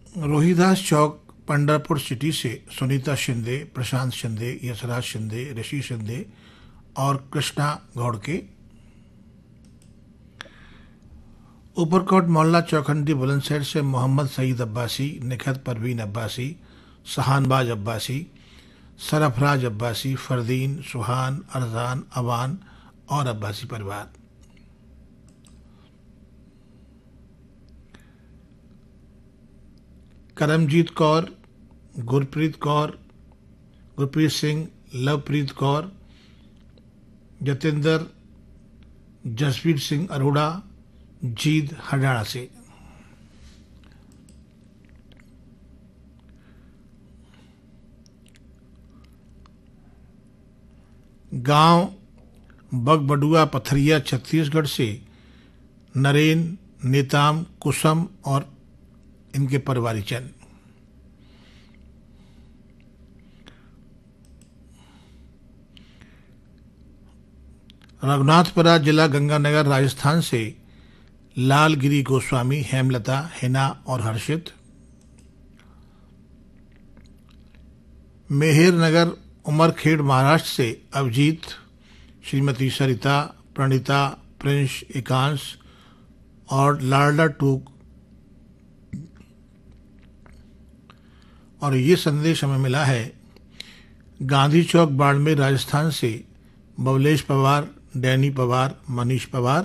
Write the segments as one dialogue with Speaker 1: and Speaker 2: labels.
Speaker 1: रोहिदास चौक Pandharpur city से सुनीता शिंदे, प्रशांत शिंदे, यशराज शिंदे, ऋषि शिंदे और कृष्णा घोड़के। ऊपरकोट मोहल्ला चौखंडी बुलंदशहर से मोहम्मद सईद अब्बासी, निखत परवीन अब्बासी, सहानबाज अब्बासी, सरफराज अब्बासी, फरदीन, सुहान, अरजान, अवान और अब्बासी परिवार। करमजीत कौर, गुरप्रीत कौर, गुरप्रीत सिंह, लवप्रीत कौर, जतेंद्र, जसवीर सिंह अरोड़ा, जीद हरियाणा से। गांव बगबडुआ पथरिया छत्तीसगढ़ से नरेन, नेताम, कुसम और इनके परिवारीजन। रघुनाथपुरा जिला गंगानगर राजस्थान से लालगिरी गोस्वामी, हेमलता, हिना और हर्षित। मेहर नगर उमरखेड़ महाराष्ट्र से अभिजीत, श्रीमती सरिता, प्रणीता, प्रिंस, एकांश और लाडला टूक। और ये संदेश हमें मिला है गांधी चौक बाड़मेर राजस्थान से बबलेश पवार, डैनी पवार, मनीष पवार।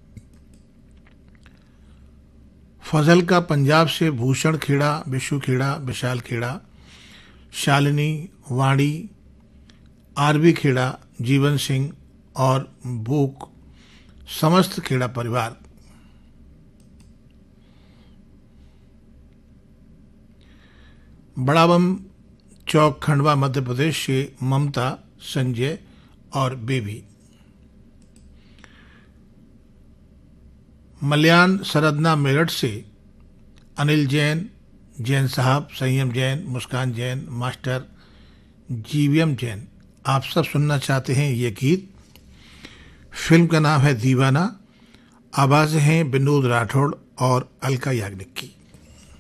Speaker 1: फजल का पंजाब से भूषण खेड़ा, विशु खेड़ा, विशाल खेड़ा, शालिनी, वाणी, आरबी खेड़ा, जीवन सिंह और भूख, समस्त खेड़ा परिवार। बड़ाबम चौक खंडवा मध्य प्रदेश से ममता, संजय और बेबी। मल्यान सरदना मेरठ से अनिल जैन, जैन साहब, संयम जैन, मुस्कान जैन, मास्टर जीवीएम जैन। आप सब सुनना चाहते हैं ये गीत। फिल्म का नाम है दीवाना। आवाज़ें हैं विनोद राठौड़ और अलका याग्निक की।